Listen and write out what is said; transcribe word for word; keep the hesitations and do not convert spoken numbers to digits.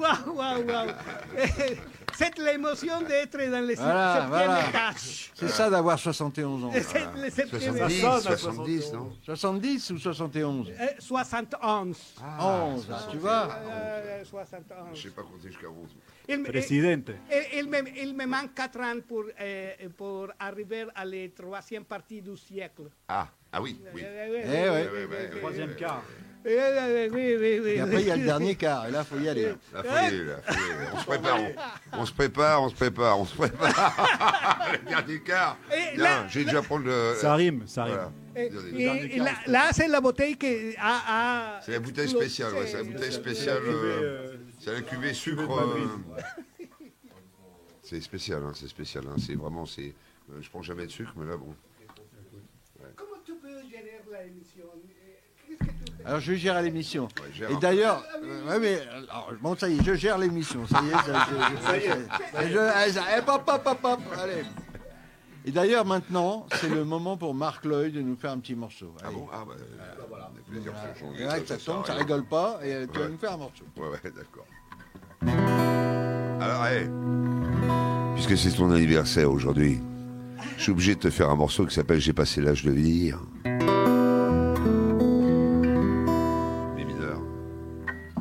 waouh, waouh, waouh. C'est l'émotion d'être dans le Voilà, septième voilà. étage. C'est ça d'avoir soixante et onze ans. C'est le septième soixante-dix, étage. soixante-dix, non? soixante-dix ou soixante et onze? Euh, soixante et onze. onze, tu vois. Euh, soixante et onze. Je sais pas compter jusqu'à onze. Il, me- Presidente. il- il me, il me manque quatre ans pour, euh, pour arriver à la troisième partie du siècle. Ah, ah oui, oui. Euh, oui, Eh oui, ouais. oui, Ouais, ouais, oui, Troisième oui, quart. oui, oui, oui, oui, oui. Et après, il y a le dernier quart. Et là, il faut y aller. La folie, la folie. On se prépare, on, on se prépare, on se prépare, on se prépare. Le dernier quart. Et Bien, là- j'ai déjà prendre le. Ça rime, ça rime. Voilà. Et, Désolé. et- et là, là, c'est la bouteille qui a... a C'est la bouteille explosé. spéciale, ouais, c'est la bouteille spéciale. euh, C'est la cuvée sucre. euh, C'est spécial, hein, c'est spécial. Hein, c'est vraiment, c'est. euh, je prends jamais de sucre, mais là, bon. Comment tu peux gérer l'émission? Qu'est-ce que tu fais? Alors, je gère l'émission. Ouais, gère Et un d'ailleurs, euh, ouais, mais, alors, bon, ça y est, je gère l'émission. Ça y est, ça, je, je- ça y est. Je, eh, ça- eh, hop, hop, hop, hop, allez. Et d'ailleurs, maintenant, c'est le moment pour Marc Lloyd de nous faire un petit morceau. Ah Allez. bon, ah bah, voilà. On a plaisir de changer. Et là, que ça sert à tombe, ça rien. rigole pas, et euh, tu vas Ouais. nous faire un morceau. Ouais, ouais, d'accord. Alors, hey, puisque c'est ton anniversaire aujourd'hui, je suis obligé de te faire un morceau qui s'appelle J'ai passé l'âge de vieillir.